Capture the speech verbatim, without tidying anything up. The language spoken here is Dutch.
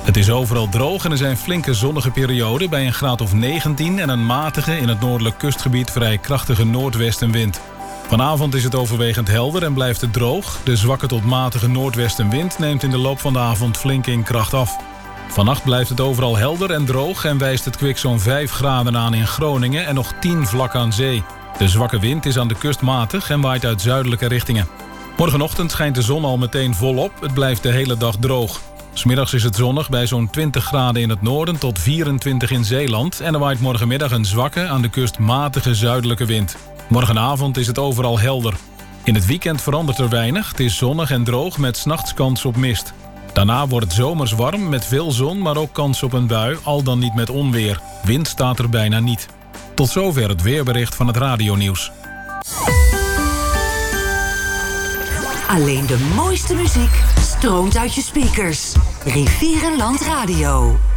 Het is overal droog en er zijn flinke zonnige perioden bij een graad of negentien... en een matige, in het noordelijk kustgebied vrij krachtige noordwestenwind. Vanavond is het overwegend helder en blijft het droog. De zwakke tot matige noordwestenwind neemt in de loop van de avond flink in kracht af. Vannacht blijft het overal helder en droog en wijst het kwik zo'n vijf graden aan in Groningen en nog tien vlak aan zee. De zwakke wind is aan de kust matig en waait uit zuidelijke richtingen. Morgenochtend schijnt de zon al meteen volop. Het blijft de hele dag droog. 'S Middags is het zonnig bij zo'n twintig graden in het noorden tot vierentwintig in Zeeland. En er waait morgenmiddag een zwakke, aan de kust matige zuidelijke wind. Morgenavond is het overal helder. In het weekend verandert er weinig. Het is zonnig en droog met 's nachts kans op mist. Daarna wordt het zomers warm met veel zon, maar ook kans op een bui, al dan niet met onweer. Wind staat er bijna niet. Tot zover het weerbericht van het radionieuws. Alleen de mooiste muziek stroomt uit je speakers. Rivierenland Radio.